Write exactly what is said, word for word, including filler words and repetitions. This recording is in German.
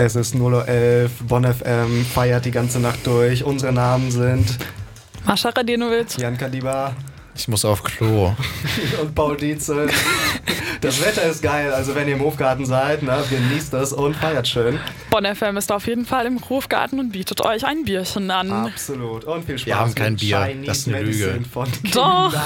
Es ist null Uhr elf, Bonn F M feiert die ganze Nacht durch. Unsere Namen sind Mascha Radenovic, Jan Kadiba Ich muss auf Klo. und Paul Dietzel. Das Wetter ist geil, also wenn ihr im Hofgarten seid, ne, genießt es und feiert schön. Bonn F M ist auf jeden Fall im Hofgarten und bietet euch ein Bierchen an. Absolut. Und viel Spaß Wir haben kein mit Bier. Chinese Das ist eine Medicine Lüge. von Doch. Kinder.